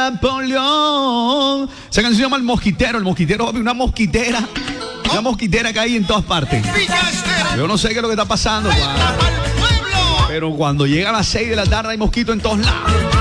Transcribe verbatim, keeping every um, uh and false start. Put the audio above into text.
Napoleón. Esa canción se llama El Mosquitero. El Mosquitero, papi, una mosquitera. Una mosquitera que hay en todas partes. Yo no sé qué es lo que está pasando, pa. Pero cuando llega a las seis de la tarde hay mosquitos en todos lados.